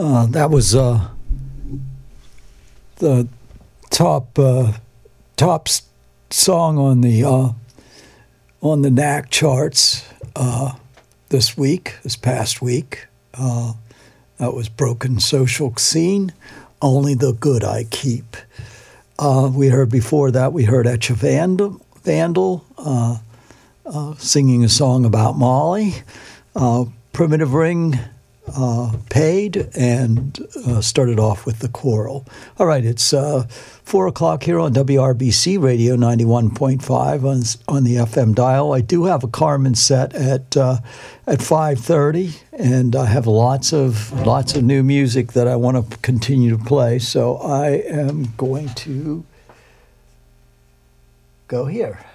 That was the top song on the NAC charts this past week. That was Broken Social Scene, Only the Good I Keep. We heard before that, we heard Etcha Vandal singing a song about Molly. Primitive Ring paid and started off with the choral. All right, it's 4 o'clock here on WRBC Radio 91.5 on the FM dial. I do have a Carmen set at 5:30, and I have lots of new music that I want to continue to play. So I am going to go here.